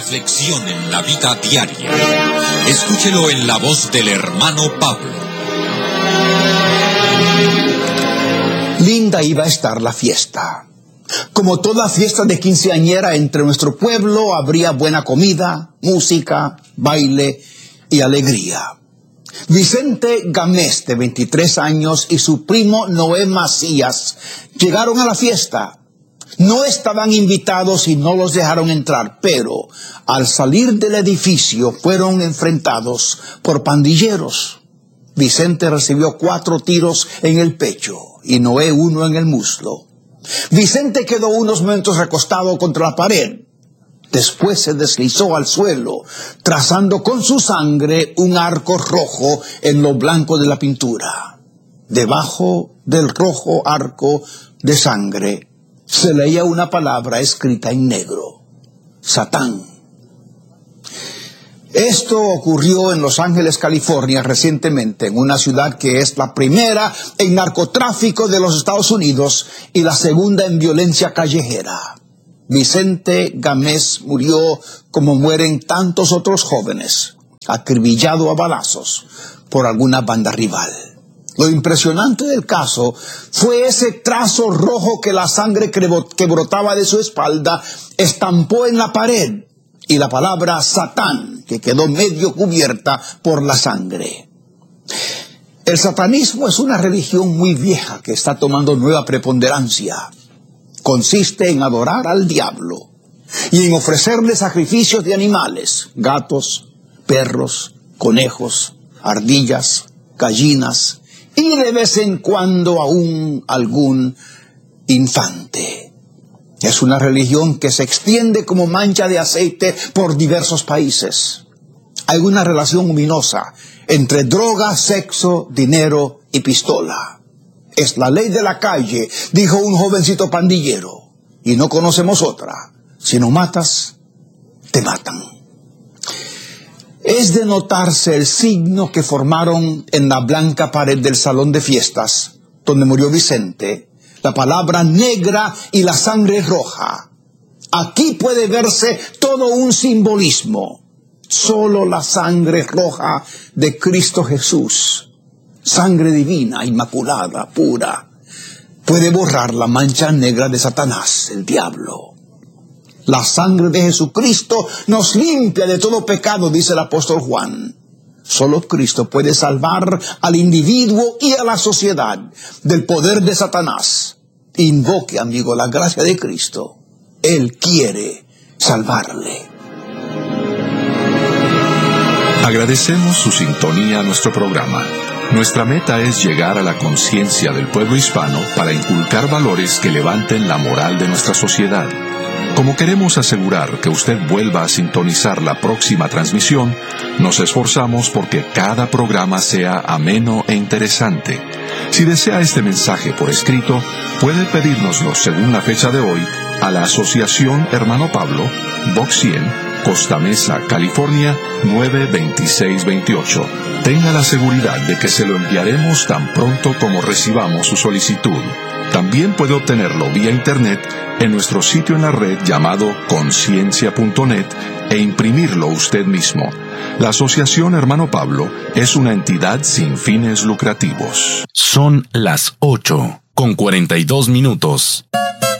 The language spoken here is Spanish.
reflexión en la vida diaria. Escúchelo en la voz del hermano Pablo. Linda iba a estar la fiesta. Como toda fiesta de quinceañera entre nuestro pueblo, habría buena comida, música, baile y alegría. Vicente Gámez, de 23 años, y su primo Noé Macías llegaron a la fiesta. No estaban invitados y no los dejaron entrar, pero al salir del edificio fueron enfrentados por pandilleros. Vicente recibió 4 tiros en el pecho y Noé 1 en el muslo. Vicente quedó unos momentos recostado contra la pared. Después se deslizó al suelo, trazando con su sangre un arco rojo en lo blanco de la pintura. Debajo del rojo arco de sangre se leía una palabra escrita en negro: Satán. Esto ocurrió en Los Ángeles, California, recientemente, en una ciudad que es la primera en narcotráfico de los Estados Unidos y la segunda en violencia callejera. Vicente Gámez murió como mueren tantos otros jóvenes, acribillado a balazos por alguna banda rival. Lo impresionante del caso fue ese trazo rojo que la sangre que brotaba de su espalda estampó en la pared, y la palabra Satán, que quedó medio cubierta por la sangre. El satanismo es una religión muy vieja que está tomando nueva preponderancia. Consiste en adorar al diablo y en ofrecerle sacrificios de animales: gatos, perros, conejos, ardillas, gallinas y de vez en cuando aún algún infante. Es una religión que se extiende como mancha de aceite por diversos países. Hay una relación luminosa entre droga, sexo, dinero y pistola. Es la ley de la calle, dijo un jovencito pandillero, y no conocemos otra. Si no matas, te matan. Es de notarse el signo que formaron en la blanca pared del salón de fiestas, donde murió Vicente, la palabra negra y la sangre roja. Aquí puede verse todo un simbolismo. Solo la sangre roja de Cristo Jesús, sangre divina, inmaculada, pura, puede borrar la mancha negra de Satanás, el diablo. La sangre de Jesucristo nos limpia de todo pecado, dice el apóstol Juan. Solo Cristo puede salvar al individuo y a la sociedad del poder de Satanás. Invoque, amigo, la gracia de Cristo. Él quiere salvarle. Agradecemos su sintonía a nuestro programa. Nuestra meta es llegar a la conciencia del pueblo hispano para inculcar valores que levanten la moral de nuestra sociedad. Como queremos asegurar que usted vuelva a sintonizar la próxima transmisión, nos esforzamos porque cada programa sea ameno e interesante. Si desea este mensaje por escrito, puede pedírnoslo según la fecha de hoy a la Asociación Hermano Pablo, Box 100, Costa Mesa, California, 92628. Tenga la seguridad de que se lo enviaremos tan pronto como recibamos su solicitud. También puede obtenerlo vía internet en nuestro sitio en la red llamado conciencia.net e imprimirlo usted mismo. La Asociación Hermano Pablo es una entidad sin fines lucrativos. Son las 8:42.